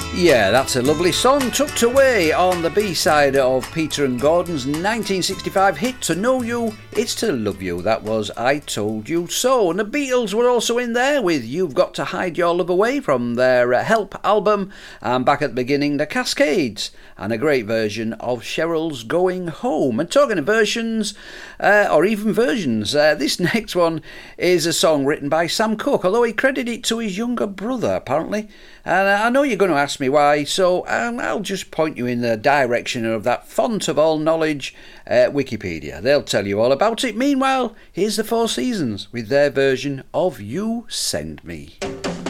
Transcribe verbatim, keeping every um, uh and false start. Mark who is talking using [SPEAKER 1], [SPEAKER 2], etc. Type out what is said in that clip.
[SPEAKER 1] Yeah, that's a lovely song tucked away on the B-side of Peter and Gordon's nineteen sixty-five hit To Know You, It's To Love You. That was I Told You So. And the Beatles were also in there with You've Got To Hide Your Love Away from their uh, Help album. And back at the beginning, the Cascades and a great version of Cheryl's Going Home. And talking of versions, uh, or even versions, uh, this next one is a song written by Sam Cooke, although he credited it to his younger brother, apparently. And I know you're going to ask me why, so um, I'll just point you in the direction of that font of all knowledge, uh, Wikipedia. They'll tell you all about it. Meanwhile, here's the Four Seasons with their version of You Send Me.